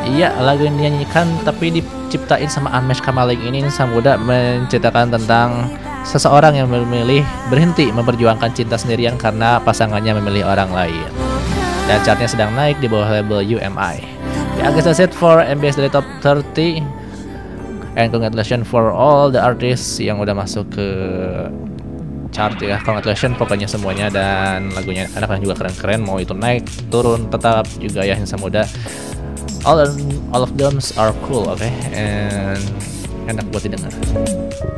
Iya, lagu yang dinyanyikan tapi diciptain sama Anmesh Kamaling ini sang muda menceritakan tentang seseorang yang memilih berhenti memperjuangkan cinta sendirian karena pasangannya memilih orang lain. Dan chartnya sedang naik di bawah label UMI. Ya, I guess that's it for MBS Daily Top 30. And congratulations for all the artists yang udah masuk ke chart ya. Congratulations pokoknya semuanya, dan lagunya anak-anak juga keren-keren, mau itu naik turun tetap juga ya Insan Muda. All of them are cool, okay, and enak buat didengar.